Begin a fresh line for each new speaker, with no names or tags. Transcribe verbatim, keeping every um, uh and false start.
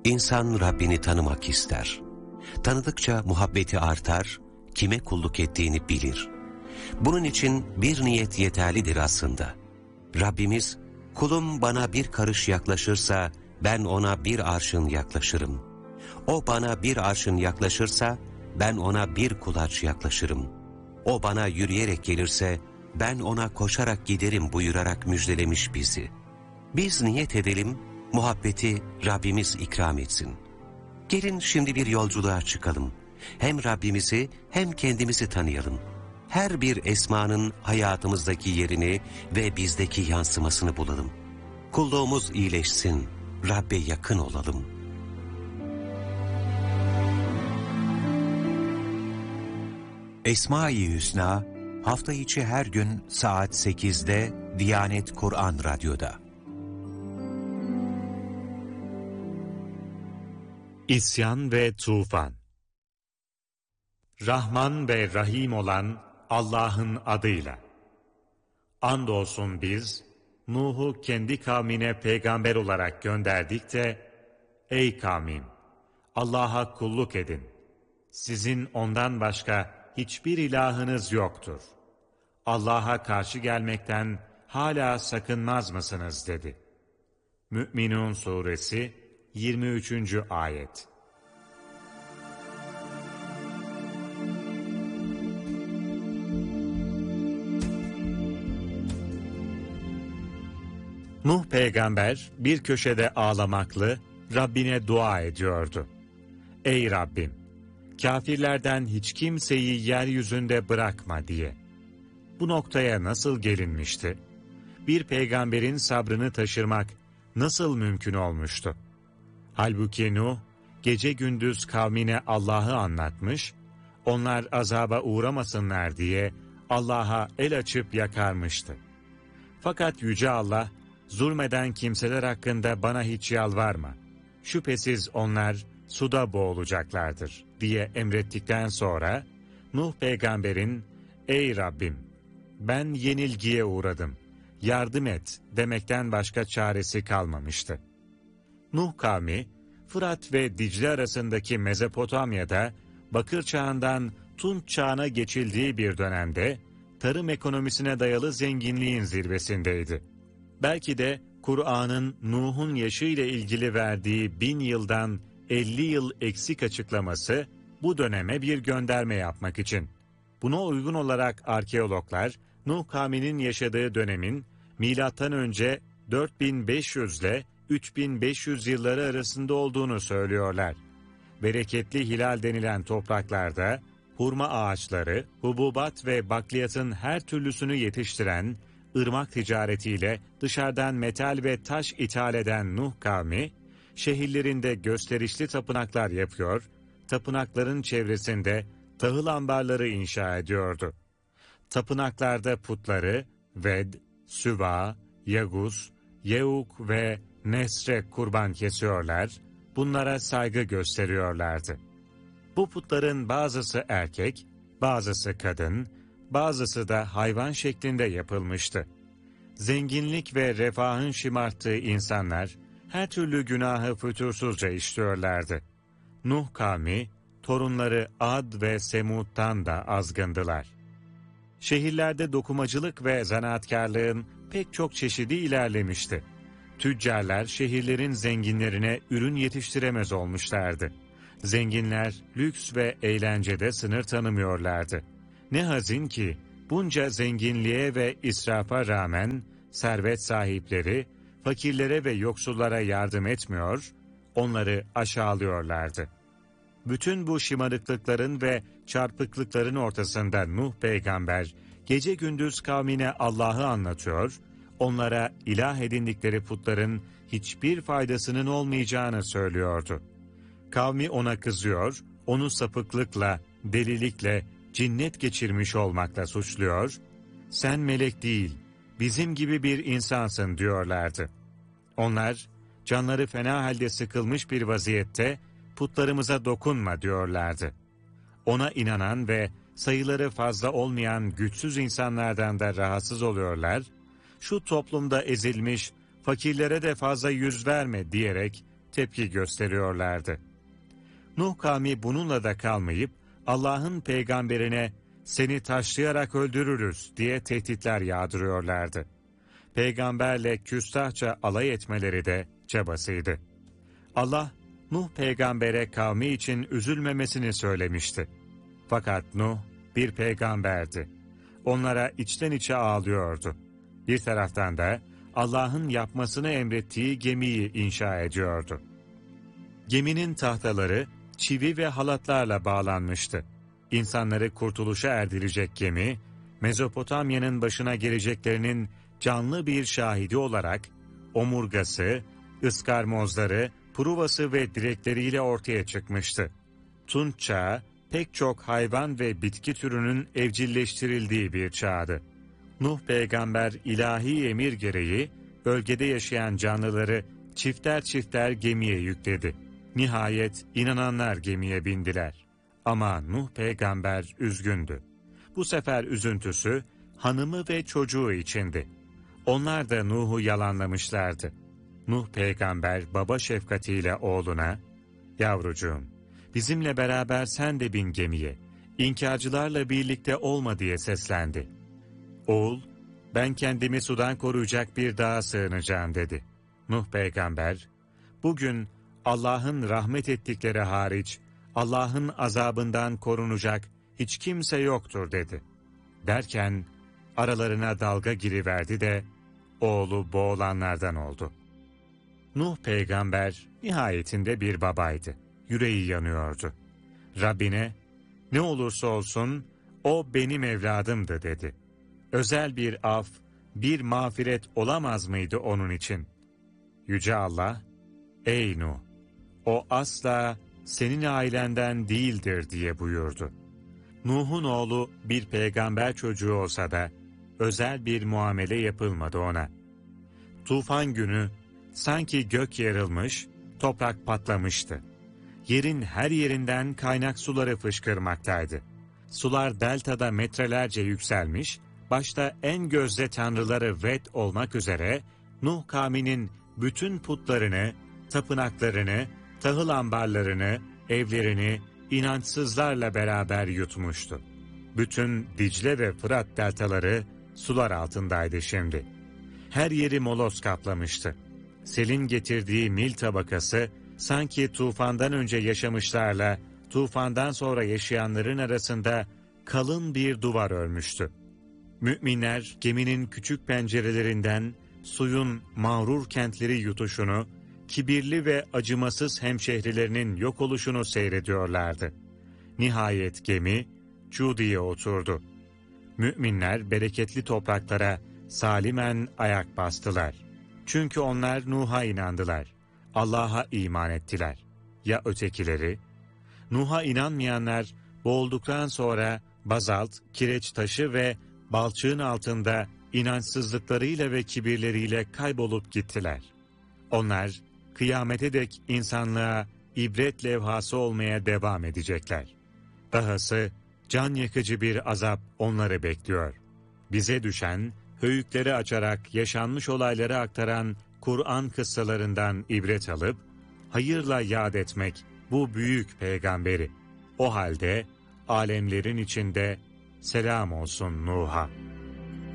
İnsan Rabbini tanımak ister. Tanıdıkça muhabbeti artar, kime kulluk ettiğini bilir. Bunun için bir niyet yeterlidir aslında. Rabbimiz, kulum bana bir karış yaklaşırsa ben ona bir arşın yaklaşırım. O bana bir arşın yaklaşırsa ben ona bir kulaç yaklaşırım. O bana yürüyerek gelirse ben ona koşarak giderim buyurarak müjdelemiş bizi. Biz niyet edelim, muhabbeti Rabbimiz ikram etsin. Gelin şimdi bir yolculuğa çıkalım. Hem Rabbimizi hem kendimizi tanıyalım. Her bir esmanın hayatımızdaki yerini ve bizdeki yansımasını bulalım. Kulluğumuz iyileşsin, Rabbe yakın olalım.
Esma-i Hüsna, hafta içi her gün saat sekizde Diyanet Kur'an Radyo'da.
İsyan ve Tufan. Rahman ve Rahim olan Allah'ın adıyla. Andolsun biz, Nuh'u kendi kavmine peygamber olarak gönderdik de, ey kavmim, Allah'a kulluk edin. Sizin ondan başka hiçbir ilahınız yoktur. Allah'a karşı gelmekten hala sakınmaz mısınız dedi. Mü'minun Suresi yirmi üçüncü Ayet. Nuh peygamber bir köşede ağlamaklı Rabbine dua ediyordu. Ey Rabbim! Kafirlerden hiç kimseyi yeryüzünde bırakma diye. Bu noktaya nasıl gelinmişti? Bir peygamberin sabrını taşırmak nasıl mümkün olmuştu? Halbuki Nuh, gece gündüz kavmine Allah'ı anlatmış, onlar azaba uğramasınlar diye Allah'a el açıp yakarmıştı. Fakat Yüce Allah, zulmeden kimseler hakkında bana hiç yalvarma, şüphesiz onlar suda boğulacaklardır diye emrettikten sonra, Nuh peygamberin, ey Rabbim, ben yenilgiye uğradım, yardım et demekten başka çaresi kalmamıştı. Nuh kavmi, Fırat ve Dicle arasındaki Mezopotamya'da, Bakır Çağı'ndan Tunç Çağı'na geçildiği bir dönemde, tarım ekonomisine dayalı zenginliğin zirvesindeydi. Belki de Kur'an'ın Nuh'un yaşı ile ilgili verdiği bin yıldan elli yıl eksik açıklaması bu döneme bir gönderme yapmak için. Buna uygun olarak arkeologlar Nuh kavminin yaşadığı dönemin milattan önce dört bin beş yüz ile üç bin beş yüz yılları arasında olduğunu söylüyorlar. Bereketli hilal denilen topraklarda hurma ağaçları, hububat ve bakliyatın her türlüsünü yetiştiren, ırmak ticaretiyle dışarıdan metal ve taş ithal eden Nuh kavmi, şehirlerinde gösterişli tapınaklar yapıyor, tapınakların çevresinde tahıl ambarları inşa ediyordu. Tapınaklarda putları Ved, Süva, Yaguz, Yeuk ve Nesre kurban kesiyorlar, bunlara saygı gösteriyorlardı. Bu putların bazısı erkek, bazısı kadın, bazısı da hayvan şeklinde yapılmıştı. Zenginlik ve refahın şımarttığı insanlar, her türlü günahı fütursuzca işliyorlardı. Nuh kavmi, torunları Ad ve Semud'dan da azgındılar. Şehirlerde dokumacılık ve zanaatkarlığın pek çok çeşidi ilerlemişti. Tüccarlar şehirlerin zenginlerine ürün yetiştiremez olmuşlardı. Zenginler lüks ve eğlencede sınır tanımıyorlardı. Ne hazin ki bunca zenginliğe ve israfa rağmen servet sahipleri fakirlere ve yoksullara yardım etmiyor, onları aşağılıyorlardı. Bütün bu şımarıklıkların ve çarpıklıkların ortasında Nuh peygamber gece gündüz kavmine Allah'ı anlatıyor, onlara ilah edindikleri putların hiçbir faydasının olmayacağını söylüyordu. Kavmi ona kızıyor, onu sapıklıkla, delilikle, cinnet geçirmiş olmakla suçluyor, sen melek değil, bizim gibi bir insansın diyorlardı. Onlar, canları fena halde sıkılmış bir vaziyette, putlarımıza dokunma diyorlardı. Ona inanan ve sayıları fazla olmayan güçsüz insanlardan da rahatsız oluyorlar, şu toplumda ezilmiş, fakirlere de fazla yüz verme diyerek tepki gösteriyorlardı. Nuh kavmi bununla da kalmayıp Allah'ın peygamberine seni taşlayarak öldürürüz diye tehditler yağdırıyorlardı. Peygamberle küstahça alay etmeleri de çabasıydı. Allah Nuh peygambere kavmi için üzülmemesini söylemişti. Fakat Nuh bir peygamberdi. Onlara içten içe ağlıyordu. Bir taraftan da Allah'ın yapmasını emrettiği gemiyi inşa ediyordu. Geminin tahtaları çivi ve halatlarla bağlanmıştı. İnsanları kurtuluşa erdirecek gemi, Mezopotamya'nın başına geleceklerinin canlı bir şahidi olarak omurgası, ıskarmozları, pruvası ve direkleriyle ortaya çıkmıştı. Tunç çağı, pek çok hayvan ve bitki türünün evcilleştirildiği bir çağdı. Nuh peygamber ilahi emir gereği bölgede yaşayan canlıları çifter çifter gemiye yükledi. Nihayet inananlar gemiye bindiler. Ama Nuh peygamber üzgündü. Bu sefer üzüntüsü hanımı ve çocuğu içindi. Onlar da Nuh'u yalanlamışlardı. Nuh peygamber baba şefkatiyle oğluna, "Yavrucuğum, bizimle beraber sen de bin gemiye, İnkarcılarla birlikte olma" diye seslendi. Oğul, "Ben kendimi sudan koruyacak bir dağa sığınacağım" dedi. Nuh peygamber, "Bugün Allah'ın rahmet ettikleri hariç, Allah'ın azabından korunacak hiç kimse yoktur" dedi. Derken aralarına dalga giriverdi de oğlu boğulanlardan oldu. Nuh peygamber nihayetinde bir babaydı. Yüreği yanıyordu. Rabbine, "Ne olursa olsun o benim evladımdı" dedi. Özel bir af, bir mağfiret olamaz mıydı onun için? Yüce Allah, "Ey Nuh, o asla senin ailenden değildir" diye buyurdu. Nuh'un oğlu bir peygamber çocuğu olsa da özel bir muamele yapılmadı ona. Tufan günü sanki gök yarılmış, toprak patlamıştı. Yerin her yerinden kaynak suları fışkırmaktaydı. Sular deltada metrelerce yükselmiş, başta en gözde tanrıları Ved olmak üzere Nuh kavminin bütün putlarını, tapınaklarını, tahıl ambarlarını, evlerini inançsızlarla beraber yutmuştu. Bütün Dicle ve Fırat deltaları sular altındaydı şimdi. Her yeri moloz kaplamıştı. Selin getirdiği mil tabakası sanki tufandan önce yaşamışlarla tufandan sonra yaşayanların arasında kalın bir duvar örmüştü. Müminler geminin küçük pencerelerinden suyun mağrur kentleri yutuşunu, kibirli ve acımasız hemşehrilerinin yok oluşunu seyrediyorlardı. Nihayet gemi Cudi'ye oturdu. Müminler bereketli topraklara salimen ayak bastılar. Çünkü onlar Nuh'a inandılar. Allah'a iman ettiler. Ya ötekileri? Nuh'a inanmayanlar boğulduktan sonra bazalt, kireç taşı ve balçığın altında inançsızlıklarıyla ve kibirleriyle kaybolup gittiler. Onlar kıyamete dek insanlığa ibret levhası olmaya devam edecekler. Dahası can yakıcı bir azap onları bekliyor. Bize düşen, höyükleri açarak yaşanmış olayları aktaran Kur'an kıssalarından ibret alıp, hayırla yad etmek bu büyük peygamberi. O halde alemlerin içinde selam olsun Nuh'a.